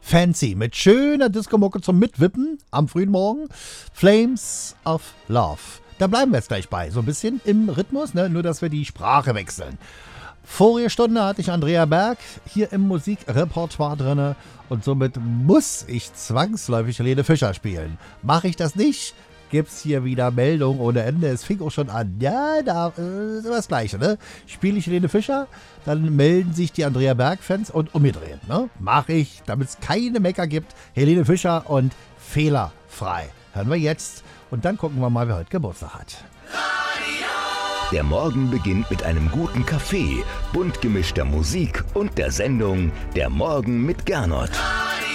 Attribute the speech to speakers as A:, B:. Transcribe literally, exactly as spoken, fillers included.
A: Fancy mit schöner Disco-Mucke zum Mitwippen am frühen Morgen. Flames of Love. Da bleiben wir jetzt gleich bei, so ein bisschen im Rhythmus, ne? Nur dass wir die Sprache wechseln. Vorige Stunde hatte ich Andrea Berg hier im Musikrepertoire drin und somit muss ich zwangsläufig Helene Fischer spielen. Mache ich das nicht, gibt's hier wieder Meldung ohne Ende. Es fing auch schon an. Ja, da äh, ist immer das Gleiche, ne? Spiele ich Helene Fischer, dann melden sich die Andrea Berg-Fans und umgedreht, ne? Mache ich, damit es keine Mecker gibt, Helene Fischer und fehlerfrei. Hören wir jetzt und dann gucken wir mal, wer heute Geburtstag hat.
B: Der Morgen beginnt mit einem guten Kaffee, bunt gemischter Musik und der Sendung Der Morgen mit Gernot.